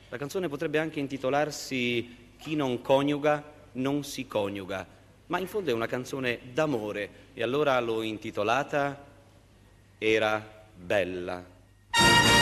La canzone potrebbe anche intitolarsi Chi non coniuga non si coniuga, ma in fondo è una canzone d'amore e allora l'ho intitolata Era bella.